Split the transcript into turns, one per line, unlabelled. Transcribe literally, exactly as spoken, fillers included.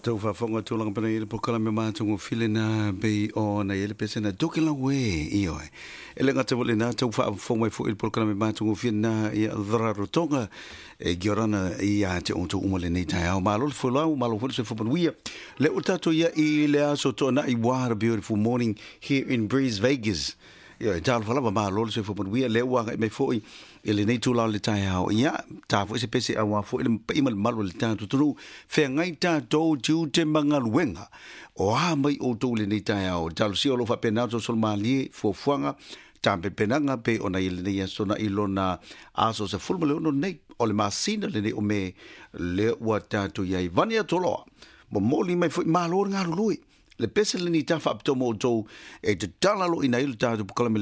Tau whafonga tūlanga pana i le pokala me mātungu while nā bei o na ele pese na doke la we i oi. Ele ngata wale nā tau whafonga i fu i le pokala me mātungu while nā i a dhararu tonga e giorana i a te onto umale nei tai au. Malo le fulau, malo fulau se fupan wia. Le utato ia i le aso tōna i what a beautiful morning here in Breeze, Vegas. Ia, tālu whalawa malo le se fupan wia le wanga i mei fōi. Ele nei tu lao le tai hao. Ia, tā fo se pese awa fo ele ima le malu le tātu tunu. Whea ngai tātou tiu te manga luenga. O ha mai o tō le nei tai hao. Tālu si olo wha pena to sol malie fo fuanga. Tā pe penanga pe ona ele nei asona ilona aso se fulma le ono nei. O le masina le nei o me le ua tātou iai. Vania toloa. Mo moli mai fo i malo ngā rului. Le pese le ni tā wha apto mo tō e te talalo ina ilu tātou pukalame